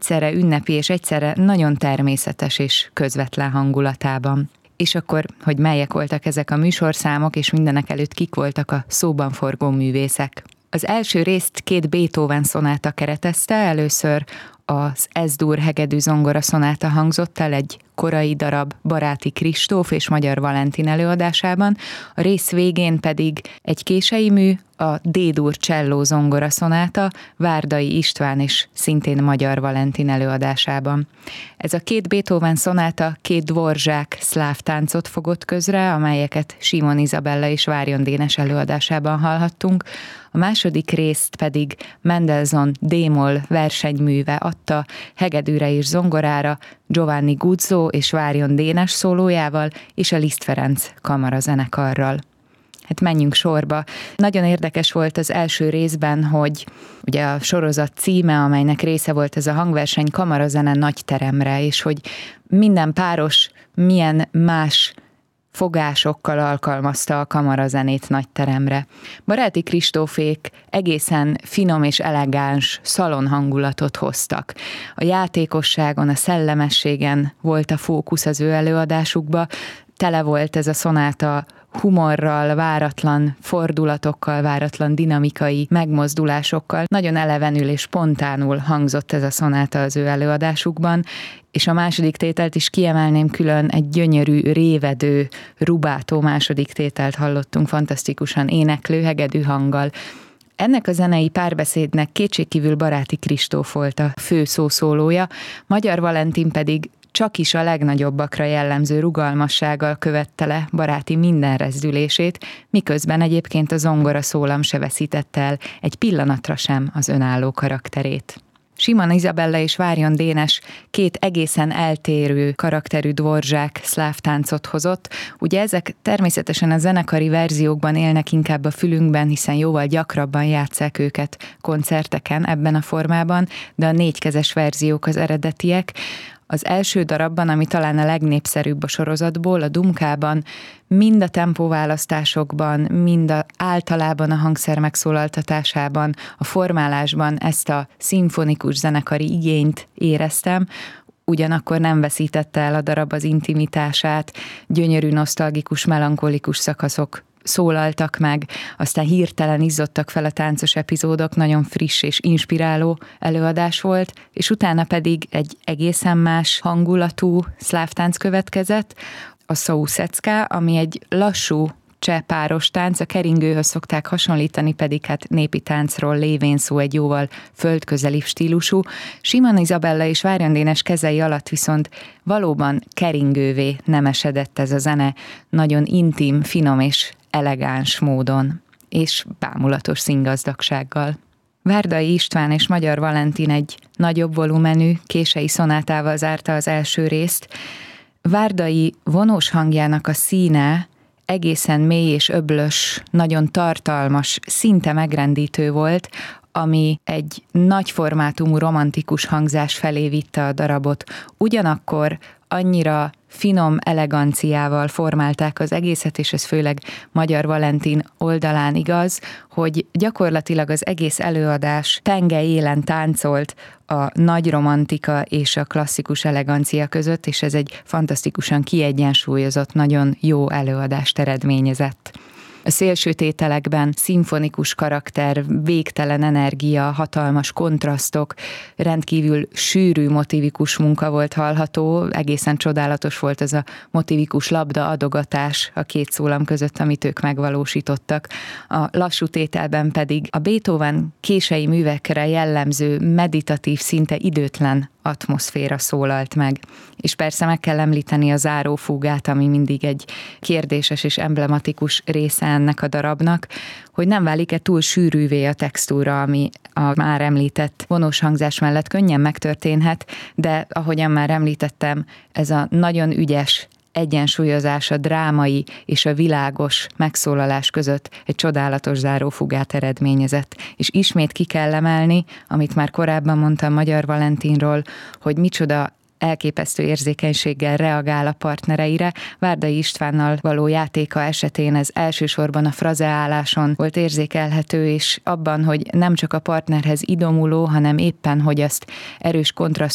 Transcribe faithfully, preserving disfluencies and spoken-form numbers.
egyszerre ünnepi és egyszerre nagyon természetes és közvetlen hangulatában. És akkor, hogy melyek voltak ezek a műsorszámok, és mindenek előtt kik voltak a szóban forgó művészek. Az első részt két Beethoven szonáta keretezte, először az Es-dur hegedű zongora szonáta hangzott el egy korai darab Baráti Kristóf és Magyar Valentin előadásában, a rész végén pedig egy kései mű, a D-dur cselló zongora szonáta Várdai István és szintén Magyar Valentin előadásában. Ez a két Beethoven szonáta két dvorzsák szláv táncot fogott közre, amelyeket Simon Izabella és Várjon Dénes előadásában hallhattunk, a második részt pedig Mendelssohn D-moll versenyműve adta hegedűre és zongorára Giovanni Guzzo és Várjon Dénes szólójával és a Liszt Ferenc kamarazenekarral. Hát menjünk sorba. Nagyon érdekes volt az első részben, hogy ugye a sorozat címe, amelynek része volt ez a hangverseny, Kamarazene nagy teremre, és hogy minden páros milyen más fogásokkal alkalmazta a kamarazenét nagy teremre. Baráti Kristófék egészen finom és elegáns szalon hangulatot hoztak. A játékosságon, a szellemességen volt a fókusz az ő előadásukba, tele volt ez a szonáta humorral, váratlan fordulatokkal, váratlan dinamikai megmozdulásokkal. Nagyon elevenül és spontánul hangzott ez a szonáta az ő előadásukban, és a második tételt is kiemelném külön, egy gyönyörű, révedő, rubátó második tételt hallottunk fantasztikusan éneklő, hegedű hanggal. Ennek a zenei párbeszédnek kétségkívül Baráti Kristóf volt a fő szószólója, Magyar Valentin pedig csak is a legnagyobbakra jellemző rugalmassággal követte le Baráti minden rezdülését, miközben egyébként a zongora szólam se veszítette el egy pillanatra sem az önálló karakterét. Simon Izabella és Várjon Dénes két egészen eltérő karakterű dvorzsák szláv táncot hozott. Ugye ezek természetesen a zenekari verziókban élnek inkább a fülünkben, hiszen jóval gyakrabban játsszák őket koncerteken ebben a formában, de a négykezes verziók az eredetiek. Az első darabban, ami talán a legnépszerűbb a sorozatból, a Dumkában, mind a tempóválasztásokban, mind a, általában a hangszer megszólaltatásában, a formálásban ezt a szimfonikus zenekari igényt éreztem, ugyanakkor nem veszítette el a darab az intimitását, gyönyörű, nosztalgikus, melankolikus szakaszok szólaltak meg, aztán hirtelen izzadtak fel a táncos epizódok, nagyon friss és inspiráló előadás volt, és utána pedig egy egészen más hangulatú szláv tánc következett, a Souszecka, ami egy lassú cseh páros tánc, a keringőhöz szokták hasonlítani, pedig hát népi táncról lévén szó egy jóval földközelibb stílusú. Simon Izabella és Várjon Dénes kezei alatt viszont valóban keringővé nemesedett ez a zene, nagyon intim, finom és elegáns módon, és bámulatos színgazdagsággal. Várdai István és Magyar Valentin egy nagyobb volumenű, kései szonátával zárta az első részt. Várdai vonós hangjának a színe egészen mély és öblös, nagyon tartalmas, szinte megrendítő volt, ami egy nagy formátumú romantikus hangzás felé vitte a darabot. Ugyanakkor annyira finom eleganciával formálták az egészet, és ez főleg Magyar Valentin oldalán igaz, hogy gyakorlatilag az egész előadás tengely élen táncolt a nagy romantika és a klasszikus elegancia között, és ez egy fantasztikusan kiegyensúlyozott, nagyon jó előadást eredményezett. A szélső tételekben szimfonikus karakter, végtelen energia, hatalmas kontrasztok, rendkívül sűrű motivikus munka volt hallható, egészen csodálatos volt ez a motivikus labda adogatás a két szólam között, amit ők megvalósítottak. A lassú tételben pedig a Beethoven kései művekre jellemző, meditatív, szinte időtlen atmoszféra szólalt meg. És persze meg kell említeni a zárófúgát, ami mindig egy kérdéses és emblematikus része ennek a darabnak, hogy nem válik-e túl sűrűvé a textúra, ami a már említett vonós hangzás mellett könnyen megtörténhet, de ahogyan már említettem, ez a nagyon ügyes egyensúlyozás a drámai és a világos megszólalás között egy csodálatos zárófugát eredményezett. És ismét ki kell emelni, amit már korábban mondtam Magyar Valentinról, hogy micsoda elképesztő érzékenységgel reagál a partnereire. Várdai Istvánnal való játéka esetén ez elsősorban a frazeáláson volt érzékelhető, és abban, hogy nem csak a partnerhez idomuló, hanem éppen, hogy azt erős kontraszt